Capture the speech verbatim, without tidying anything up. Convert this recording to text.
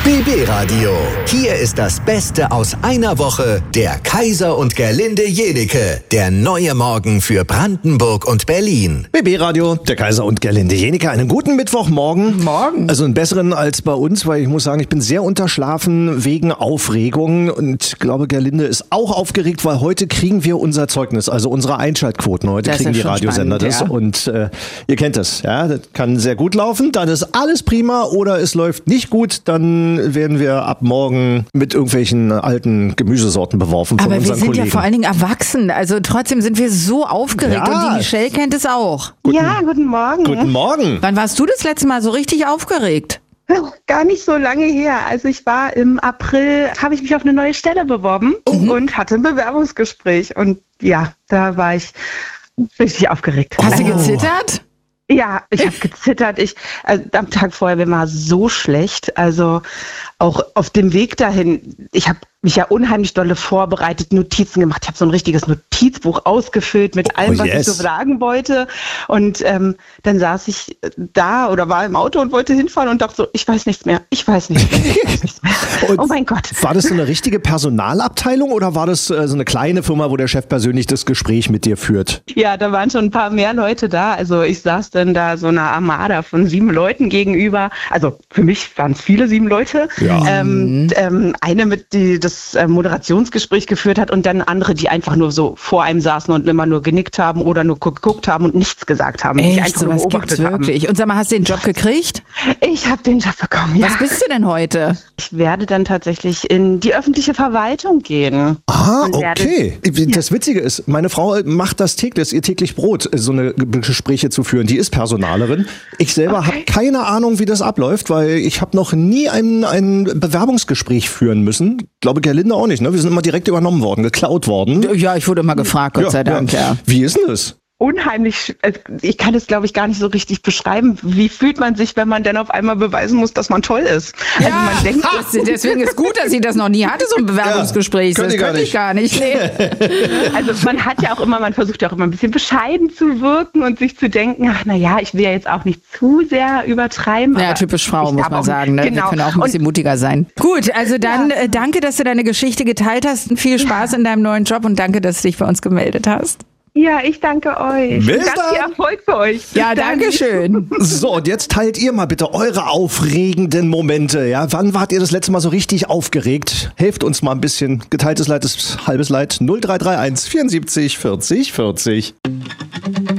B B-Radio. Hier ist das Beste aus einer Woche. Der Kaiser und Gerlinde Jenike. Der neue Morgen für Brandenburg und Berlin. B B-Radio, der Kaiser und Gerlinde Jenike. Einen guten Mittwochmorgen. Morgen. Also einen besseren als bei uns, weil ich muss sagen, ich bin sehr unterschlafen wegen Aufregung. Und ich glaube, Gerlinde ist auch aufgeregt, weil heute kriegen wir unser Zeugnis, also unsere Einschaltquoten. Heute das kriegen die schon Radiosender spannend, das. ja. Und äh, ihr kennt das, ja. Das kann sehr gut laufen. Dann ist alles prima oder es läuft nicht gut. Dann werden wir ab morgen mit irgendwelchen alten Gemüsesorten beworfen von Aber wir unseren sind Kollegen. ja vor allen Dingen erwachsen. Also trotzdem sind wir so aufgeregt. Ja. Und die Michelle kennt es auch. Guten, ja, guten Morgen. Guten Morgen. Wann warst du das letzte Mal so richtig aufgeregt? Gar nicht so lange her. Also ich war im April, habe ich mich auf eine neue Stelle beworben Mhm. und hatte ein Bewerbungsgespräch. Und ja, da war ich richtig aufgeregt. Hast du Oh. gezittert? Ja, ich habe gezittert. Ich, also am Tag vorher mir war so schlecht. Also auch auf dem Weg dahin, ich habe mich ja unheimlich dolle vorbereitet, Notizen gemacht. Ich habe so ein richtiges Notizbuch ausgefüllt mit allem, Oh, was yes. ich so sagen wollte. Und ähm, dann saß ich da oder war im Auto und wollte hinfahren und dachte so, ich weiß nichts mehr, ich weiß nichts mehr, ich weiß nichts mehr. Und Oh mein Gott. War das so eine richtige Personalabteilung oder war das äh, so eine kleine Firma, wo der Chef persönlich das Gespräch mit dir führt? Ja, da waren schon ein paar mehr Leute da. Also ich saß dann da so einer Armada von sieben Leuten gegenüber. Also für mich waren es viele sieben Leute. Ja. Ähm, ähm, eine, mit die das äh, Moderationsgespräch geführt hat und dann andere, die einfach nur so vor einem saßen und immer nur genickt haben oder nur geguckt haben und nichts gesagt haben. die Echt, einfach nur sowas gibt's beobachtet haben. wirklich. Und sag mal, hast du den Job gekriegt? Ich habe den Job bekommen, ja. Was bist du denn heute? Ich werde dann tatsächlich in die öffentliche Verwaltung gehen. Ah, Und werde- okay. Das Witzige ist, meine Frau macht das täglich, das ist ihr täglich Brot, so eine Gespräche zu führen. Die ist Personalerin. Ich selber Okay. habe keine Ahnung, wie das abläuft, weil ich habe noch nie ein, ein Bewerbungsgespräch führen müssen. Ich glaube, Gerlinde auch nicht. Ne? Wir sind immer direkt übernommen worden, geklaut worden. Ja, ich wurde immer gefragt, Gott sei Dank, ja. Wie ist denn das? Unheimlich, äh, ich kann es glaube ich gar nicht so richtig beschreiben. Wie fühlt man sich, wenn man dann auf einmal beweisen muss, dass man toll ist? Also man denkt, das, deswegen ist gut, dass sie das noch nie hatte, so ein Bewerbungsgespräch. Ja, das könnte könnte ich ich gar nicht. Nee. also man hat ja auch immer, man versucht ja auch immer ein bisschen bescheiden zu wirken und sich zu denken, ach na ja, ich will ja jetzt auch nicht zu sehr übertreiben. Ja, aber typisch Frau, ich muss darf man auch- sagen. Ne? Genau. Wir können auch ein bisschen Und mutiger sein. Gut, also dann äh, danke, dass du deine Geschichte geteilt hast. Viel Spaß in deinem neuen Job und danke, dass du dich bei uns gemeldet hast. ja, ich danke euch. Bis Ganz dann. viel Erfolg für euch. Bis Ja, dann. danke schön. So, und jetzt teilt ihr mal bitte eure aufregenden Momente. Ja, wann wart ihr das letzte Mal so richtig aufgeregt? Helft uns mal ein bisschen. Geteiltes Leid ist halbes Leid. null drei drei eins vierundsiebzig vierzig vierzig.